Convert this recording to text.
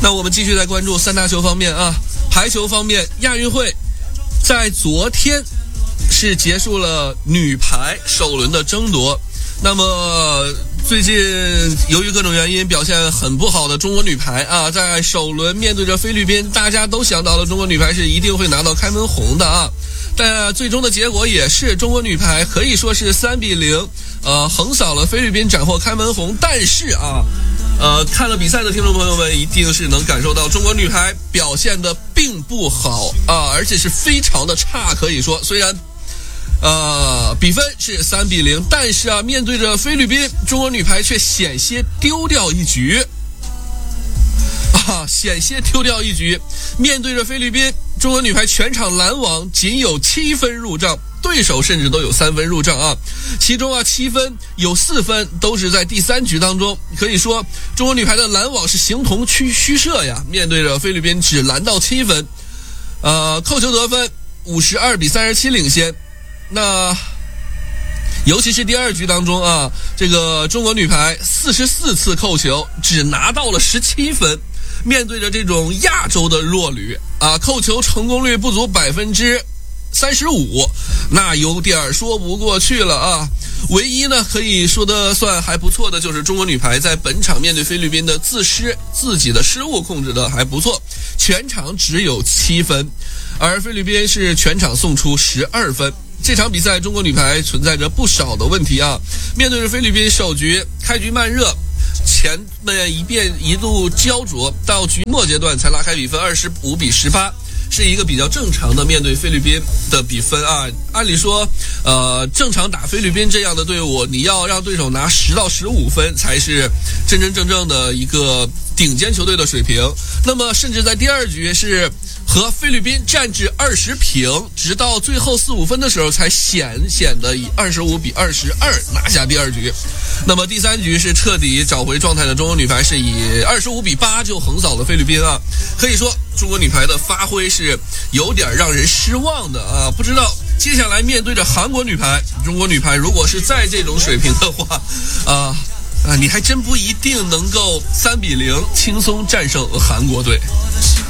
那我们继续来关注三大球方面啊。排球方面，亚运会在昨天是结束了女排首轮的争夺。那么最近由于各种原因表现很不好的中国女排啊，在首轮面对着菲律宾，大家都想到了中国女排是一定会拿到开门红的啊。但最终的结果也是中国女排可以说是3-0，横扫了菲律宾，斩获开门红。但是啊，看了比赛的听众朋友们一定是能感受到中国女排表现的并不好啊，而且是非常的差，可以说虽然比分是3-0，但是啊，面对着菲律宾，中国女排却险些丢掉一局险些丢掉一局。面对着菲律宾，中国女排全场拦网仅有7分入账，对手甚至都有3分入账啊。其中啊7分有4分都是在第3局当中，可以说中国女排的拦网是形同虚设呀。面对着菲律宾只拦到7分，扣球得分52-37领先。那尤其是第2局当中啊，这个中国女排44次扣球只拿到了17分。面对着这种亚洲的弱旅啊，扣球成功率不足35%，那有点说不过去了啊。唯一呢可以说的算还不错的就是中国女排在本场面对菲律宾的自己的失误控制的还不错，全场只有7分，而菲律宾是全场送出12分。这场比赛中国女排存在着不少的问题啊，面对着菲律宾首局开局慢热，前面一度焦灼，到局末阶段才拉开比分25-18，是一个比较正常的面对菲律宾的比分啊。按理说正常打菲律宾这样的队伍，你要让对手拿10到15分才是真真正正的一个顶尖球队的水平。那么甚至在第2局是和菲律宾战至20平，直到最后4-5分的时候才险的以25-22拿下第2局。那么第3局是彻底找回状态的中国女排是以25-8就横扫了菲律宾啊。可以说中国女排的发挥是有点让人失望的啊。不知道接下来面对着韩国女排，中国女排如果是在这种水平的话你还真不一定能够3-0轻松战胜韩国队。